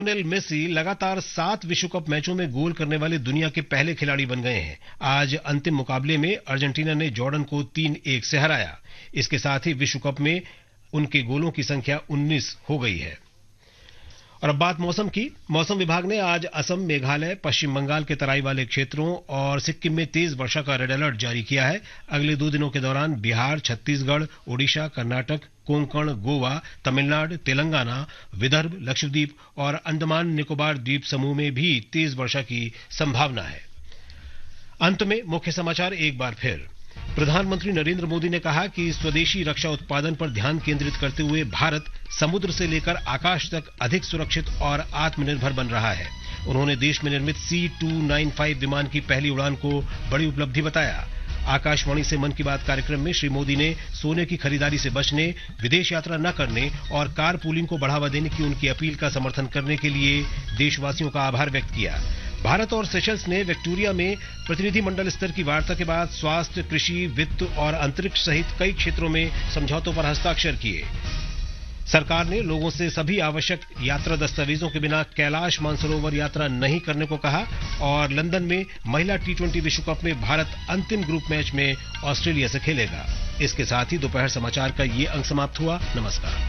Lionel Messi लगातार 7 विश्व cup मैचों में गोल करने वाले दुनिया के पहले खिलाड़ी बन गए हैं। आज अंतिम मुकाबले में अर्जेंटीना ने जॉर्डन को 3-1 से हराया। इसके साथ ही विश्व कप में उनके गोलों की संख्या 19 हो गई है। और अब बात मौसम की। मौसम विभाग ने आज असम, मेघालय, पश्चिम बंगाल के तराई वाले क्षेत्रों और सिक्किम में तेज वर्षा का रेड अलर्ट जारी किया है। अगले 2 दिनों के दौरान बिहार, छत्तीसगढ़, ओडिशा, कर्नाटक, कोंकण, गोवा, तमिलनाडु, तेलंगाना, विदर्भ, लक्षद्वीप और अंडमान निकोबार द्वीप समूह में भी तेज वर्षा की संभावना है। अंत में मुख्य समाचार एक बार फिर। प्रधानमंत्री नरेंद्र मोदी ने कहा कि स्वदेशी रक्षा उत्पादन पर ध्यान केंद्रित करते हुए भारत समुद्र से लेकर आकाश तक अधिक सुरक्षित और आत्मनिर्भर बन रहा है। उन्होंने देश में निर्मित C295 विमान की पहली उड़ान को बड़ी उपलब्धि बताया। आकाशवाणी से मन की बात कार्यक्रम में श्री मोदी ने सोने की खरीदारी से बचने, विदेश यात्रा न करने और कार पूलिंग को बढ़ावा देने की उनकी अपील का समर्थन करने के लिए देशवासियों का आभार व्यक्त किया। भारत और सेशल्स ने विक्टोरिया में प्रतिनिधिमंडल स्तर की वार्ता के बाद स्वास्थ्य, कृषि, वित्त और अंतरिक्ष सहित कई क्षेत्रों में समझौतों पर हस्ताक्षर किए। सरकार ने लोगों से सभी आवश्यक यात्रा दस्तावेजों के बिना कैलाश मानसरोवर यात्रा नहीं करने को कहा। और लंदन में महिला T20 विश्व कप में भारत अंतिम ग्रुप मैच में ऑस्ट्रेलिया से खेलेगा। इसके साथ ही दोपहर समाचार का ये अंक समाप्त हुआ। नमस्कार।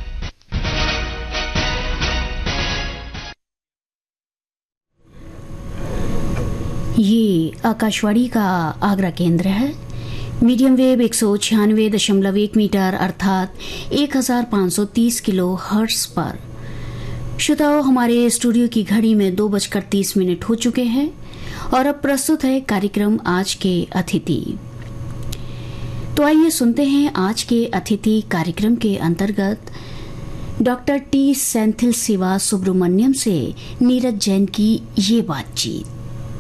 ये आकाशवाणी का आगरा केंद्र है। मीडियम वेव 196.1 मीटर अर्थात 1530 किलो हर्ट्ज पर। श्रोताओं, हमारे स्टूडियो की घड़ी में 2:30 हो चुके हैं और अब प्रस्तुत है कार्यक्रम आज के अतिथि। तो आइए सुनते हैं आज के अतिथि कार्यक्रम के अंतर्गत डॉक्टर टी सेंथिल सिवा सुब्रमण्यम से नीरज जैन की ये बातचीत।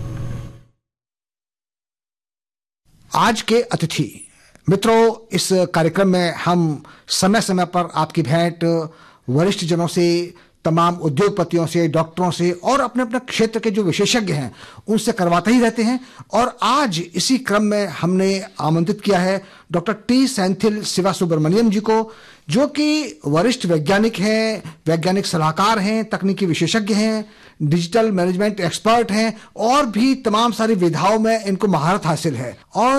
आज के अतिथि मित्रों, इस कार्यक्रम में हम समय समय पर आपकी भेंट वरिष्ठ जनों से, तमाम उद्योगपतियों से, डॉक्टरों से और अपने अपने क्षेत्र के जो विशेषज्ञ हैं उनसे करवाते ही रहते हैं। और आज इसी क्रम में हमने आमंत्रित किया है डॉक्टर टी सेंथिल सिवा सुब्रमण्यम जी को, जो कि वरिष्ठ वैज्ञानिक हैं, वैज्ञानिक सलाहकार हैं, तकनीकी विशेषज्ञ हैं, डिजिटल मैनेजमेंट एक्सपर्ट हैं और भी तमाम सारी विधाओं में इनको महारत हासिल है।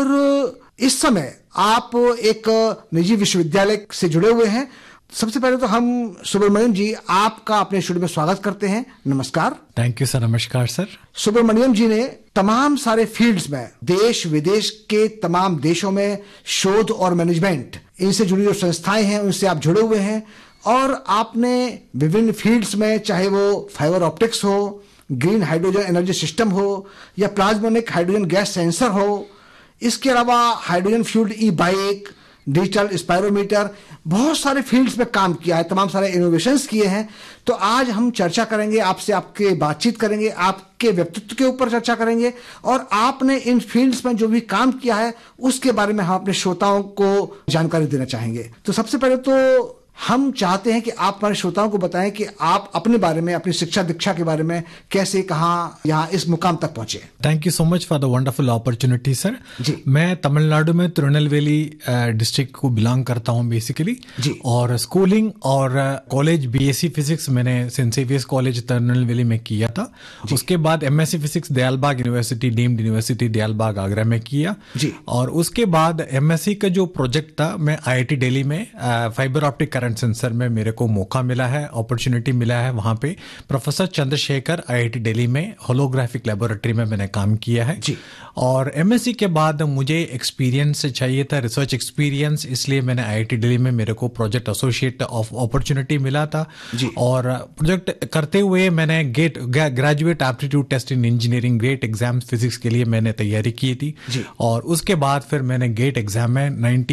और इस समय आप एक निजी विश्वविद्यालय से जुड़े हुए हैं। सबसे पहले तो हम सुब्रमण्यम जी आपका अपने स्टूडियो में स्वागत करते हैं। नमस्कार। Thank you sir. नमस्कार सर। सुब्रमण्यम जी ने तमाम सारे फील्ड्स में, देश विदेश के तमाम देशों में शोध और मैनेजमेंट, इनसे जुड़ी जो संस्थाएं हैं उनसे आप जुड़े हुए हैं। और आपने विभिन्न फील्ड्स में, चाहे वो फाइबर ऑप्टिक्स हो, ग्रीन हाइड्रोजन एनर्जी सिस्टम हो या प्लाज्मोनिक हाइड्रोजन गैस सेंसर हो, इसके अलावा हाइड्रोजन फ्यूल्ड ई बाइक, डिजिटल स्पायरोमीटर, बहुत सारे फील्ड्स में काम किया है, तमाम सारे इनोवेशंस किए हैं। तो आज हम चर्चा करेंगे आपसे, आपके बातचीत करेंगे, आपके व्यक्तित्व के ऊपर चर्चा करेंगे और आपने इन फील्ड्स में जो भी काम किया है उसके बारे में हम अपने श्रोताओं को जानकारी देना चाहेंगे। तो सबसे पहले तो हम चाहते हैं कि आप हमारे श्रोताओं को बताएं कि आप अपने बारे में, अपनी शिक्षा दीक्षा के बारे में कैसे, कहाँ, यहाँ इस मुकाम तक पहुंचे। Thank you so much for the wonderful opportunity sir जी। मैं तमिलनाडु में तिरुनेलवेली डिस्ट्रिक्ट को बिलोंग करता हूँ बेसिकली जी। और स्कूलिंग और कॉलेज BSc फिजिक्स मैंने सेंट सेवियर्स कॉलेज तिरुनेलवेली में किया था। उसके बाद MSc physics Dayalbagh university, deemed university Dayalbagh Agra में किया जी। और उसके बाद MSc का जो प्रोजेक्ट था मैं IIT दिल्ली में फाइबर ऑप्टिक करंट सेंसर में मेरे को मौका मिला है, अपॉर्चुनिटी मिला है। वहां पे प्रोफेसर चंद्रशेखर IIT दिल्ली में होलोग्राफिक लेबोरेटरी में मैंने काम किया है जी। और MSc के बाद मुझे एक्सपीरियंस चाहिए था, रिसर्च एक्सपीरियंस, इसलिए मैंने IIT दिल्ली में मेरे को प्रोजेक्ट एसोसिएट ऑफ अपॉर्चुनिटी मिला था जी। और प्रोजेक्ट करते हुए मैंने ग्रेजुएट एप्टीट्यूड टेस्ट इन इंजीनियरिंग गेट एग्जाम फिजिक्स के लिए मैंने तैयारी की थी जी। और उसके बाद फिर मैंने गेट एग्जाम में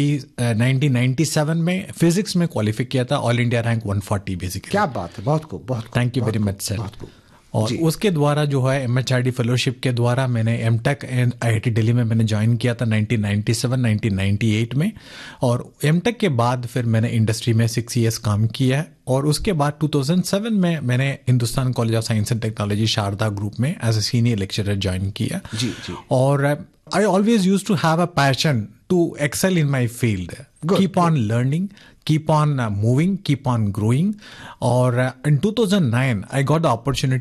1997 में फिजिक्स में क्वालिफाई किया था, ऑल इंडिया रैंक 140 बेसिकली। क्या बात है, बहुत खूब, बहुत thank you very much sir. और उसके द्वारा जो है MHRD फेलोशिप के द्वारा मैंने MTech एंड IIT दिल्ली में मैंने ज्वाइन किया था 1997-1998 में। और MTech के बाद फिर मैंने इंडस्ट्री में 6 years काम किया है। और उसके बाद 2007 में मैंने Hindustan college of science and technology Sharda group में as a senior lecturer join किया जी। और I always used to have a passion to excel in my field. keep on learning, keep on moving, keep on growing. और in 2009 I got the opportunity